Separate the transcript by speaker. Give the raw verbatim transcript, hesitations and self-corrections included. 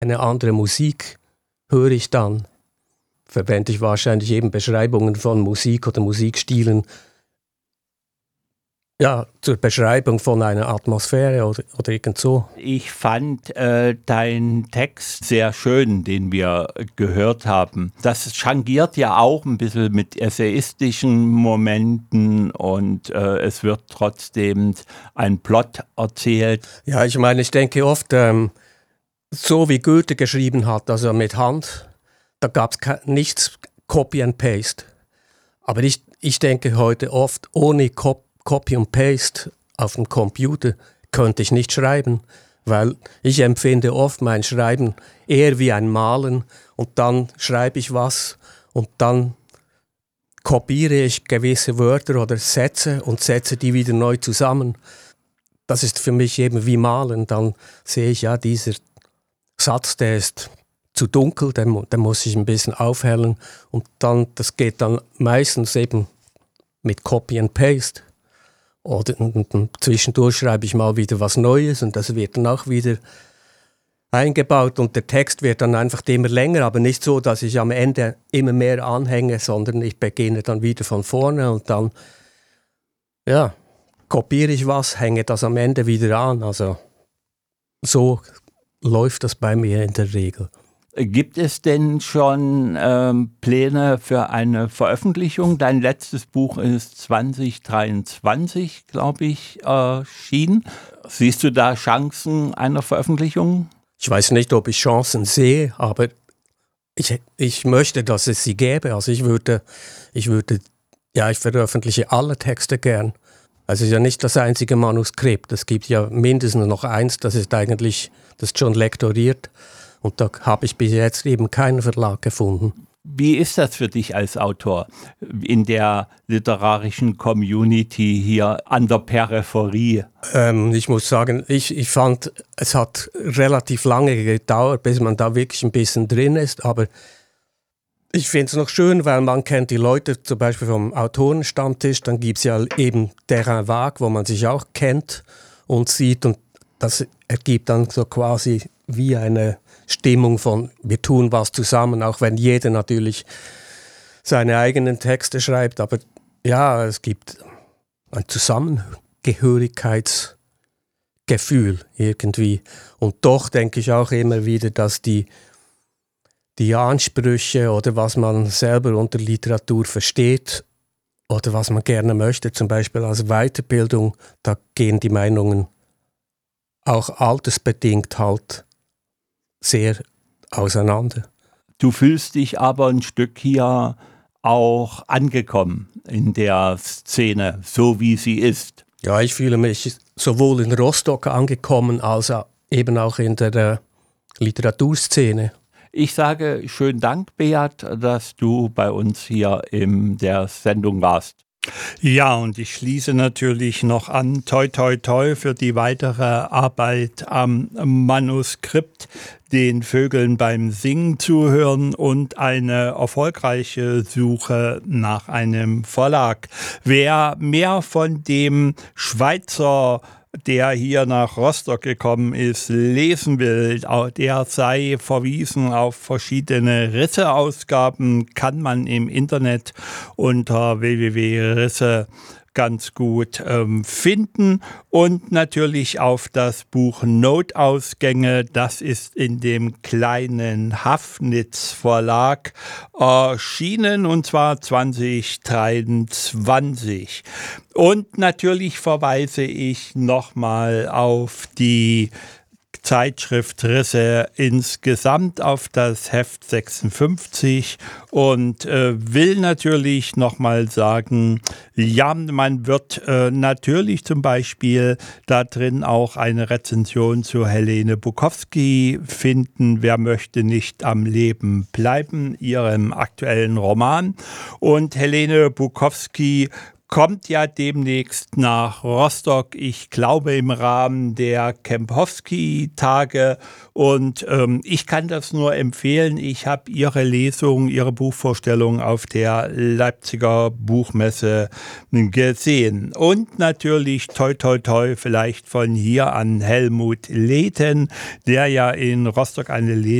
Speaker 1: eine andere Musik höre ich dann? Verwende ich wahrscheinlich eben Beschreibungen von Musik oder Musikstilen, ja, zur Beschreibung von einer Atmosphäre oder, oder irgend so.
Speaker 2: Ich fand äh, deinen Text sehr schön, den wir gehört haben. Das changiert ja auch ein bisschen mit essayistischen Momenten und äh, es wird trotzdem ein Plot erzählt.
Speaker 1: Ja, ich meine, ich denke oft, ähm, so wie Goethe geschrieben hat, also mit Hand, da gab es nichts Copy and Paste. Aber ich, ich denke heute oft, ohne Copy Copy und Paste auf dem Computer könnte ich nicht schreiben, weil ich empfinde oft mein Schreiben eher wie ein Malen und dann schreibe ich was und dann kopiere ich gewisse Wörter oder Sätze und setze die wieder neu zusammen. Das ist für mich eben wie Malen. Dann sehe ich, ja, dieser Satz, der ist zu dunkel, den, den muss ich ein bisschen aufhellen und dann, das geht dann meistens eben mit Copy and Paste. Oder und, und zwischendurch schreibe ich mal wieder was Neues und das wird dann auch wieder eingebaut und der Text wird dann einfach immer länger, aber nicht so, dass ich am Ende immer mehr anhänge, sondern ich beginne dann wieder von vorne und dann ja, kopiere ich was, hänge das am Ende wieder an. Also so läuft das bei mir in der Regel.
Speaker 2: Gibt es denn schon ähm, Pläne für eine Veröffentlichung? Dein letztes Buch ist zwanzig dreiundzwanzig, glaube ich, erschienen. Siehst du da Chancen einer Veröffentlichung?
Speaker 1: Ich weiß nicht, ob ich Chancen sehe, aber ich, ich möchte, dass es sie gäbe. Also ich würde, ich würde, ja, ich veröffentliche alle Texte gern. Also es ist ja nicht das einzige Manuskript. Es gibt ja mindestens noch eins, das ist eigentlich, das ist schon lektoriert. Und da habe ich bis jetzt eben keinen Verlag gefunden.
Speaker 2: Wie ist das für dich als Autor in der literarischen Community hier an der Peripherie?
Speaker 1: Ähm, ich muss sagen, ich, ich fand, es hat relativ lange gedauert, bis man da wirklich ein bisschen drin ist. Aber ich finde es noch schön, weil man kennt die Leute, zum Beispiel vom Autorenstammtisch. Dann gibt es ja eben Terrain Vague, wo man sich auch kennt und sieht. Und das ergibt dann so quasi wie eine Stimmung von, wir tun was zusammen, auch wenn jeder natürlich seine eigenen Texte schreibt. Aber ja, es gibt ein Zusammengehörigkeitsgefühl irgendwie. Und doch denke ich auch immer wieder, dass die, die Ansprüche oder was man selber unter Literatur versteht oder was man gerne möchte, zum Beispiel als Weiterbildung, da gehen die Meinungen auch altersbedingt halt sehr auseinander.
Speaker 2: Du fühlst dich aber ein Stück hier auch angekommen in der Szene, so wie sie ist.
Speaker 1: Ja, ich fühle mich sowohl in Rostock angekommen, als eben auch in der äh, Literaturszene.
Speaker 2: Ich sage schönen Dank, Beat, dass du bei uns hier in der Sendung warst.
Speaker 3: Ja, und ich schließe natürlich noch an, toi toi toi für die weitere Arbeit am Manuskript, den Vögeln beim Singen zuhören und eine erfolgreiche Suche nach einem Verlag. Wer mehr von dem Schweizer, der hier nach Rostock gekommen ist, lesen will, der sei verwiesen auf verschiedene Risse-Ausgaben, kann man im Internet unter w w w punkt risse ganz gut ähm, finden und natürlich auf das Buch Notausgänge, das ist in dem kleinen Hafnitz Verlag erschienen und zwar zwanzig dreiundzwanzig. Und natürlich verweise ich nochmal auf die Zeitschrift Risse insgesamt, auf das Heft sechsundfünfzig und äh, will natürlich nochmal sagen, ja, man wird äh, natürlich zum Beispiel da drin auch eine Rezension zu Helene Bukowski finden, Wer möchte nicht am Leben bleiben, ihrem aktuellen Roman. Und Helene Bukowski kommt ja demnächst nach Rostock, ich glaube im Rahmen der Kempowski-Tage. Und ähm, ich kann das nur empfehlen. Ich habe Ihre Lesung, Ihre Buchvorstellung auf der Leipziger Buchmesse gesehen. Und natürlich toi toi toi vielleicht von hier an Helmut Lehten, der ja in Rostock eine Lesung